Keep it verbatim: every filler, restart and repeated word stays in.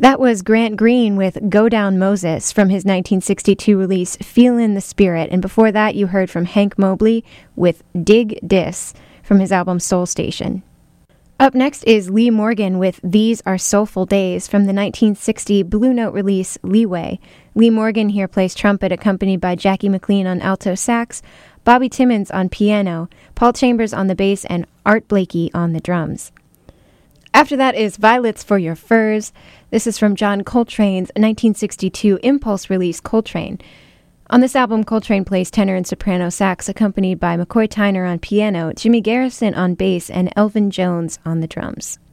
That was Grant Green with Go Down Moses from his nineteen sixty-two release Feelin' the Spirit, and before that you heard from Hank Mobley with Dig Dis from his album Soul Station. Up next is Lee Morgan with These Are Soulful Days from the nineteen sixty Blue Note release Leeway. Lee Morgan here plays trumpet accompanied by Jackie McLean on alto sax, Bobby Timmons on piano, Paul Chambers on the bass, and Art Blakey on the drums. After that is Violets for Your Furs. This is from John Coltrane's nineteen sixty-two Impulse release Coltrane. On this album, Coltrane plays tenor and soprano sax accompanied by McCoy Tyner on piano, Jimmy Garrison on bass, and Elvin Jones on the drums.